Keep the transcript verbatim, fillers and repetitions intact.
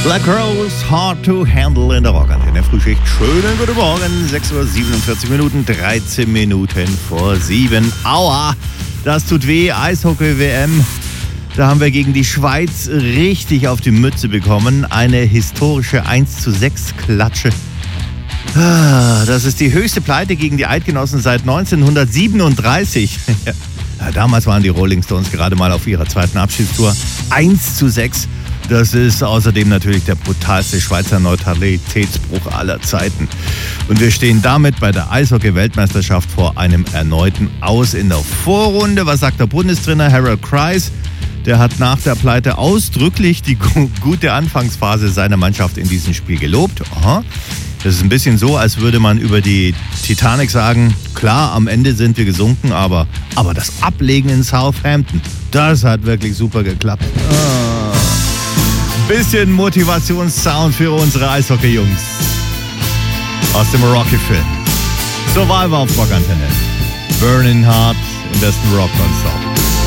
Black Rose, hard to handle in der Rockantenne. Frühschicht, schönen guten Morgen. sechs Uhr siebenundvierzig Minuten, dreizehn Minuten vor sieben. Aua, das tut weh. Eishockey-W M. Da haben wir gegen die Schweiz richtig auf die Mütze bekommen. Eine historische eins zu sechs Klatsche. Das ist die höchste Pleite gegen die Eidgenossen seit neunzehnhundertsiebenunddreißig. Ja, damals waren die Rolling Stones gerade mal auf ihrer zweiten Abschiedstour. eins zu sechs. Das ist außerdem natürlich der brutalste Schweizer Neutralitätsbruch aller Zeiten. Und wir stehen damit bei der Eishockey-Weltmeisterschaft vor einem erneuten Aus in der Vorrunde. Was sagt der Bundestrainer Harold Kreis? Der hat nach der Pleite ausdrücklich die gute Anfangsphase seiner Mannschaft in diesem Spiel gelobt. Aha. Das ist ein bisschen so, als würde man über die Titanic sagen, klar, am Ende sind wir gesunken, aber, aber das Ablegen in Southampton, das hat wirklich super geklappt. Ah. Bisschen Motivationssound für unsere Eishockey-Jungs aus dem Rocky-Film. Survivor auf Rockantenne. Burning Heart im besten Rock-Concert.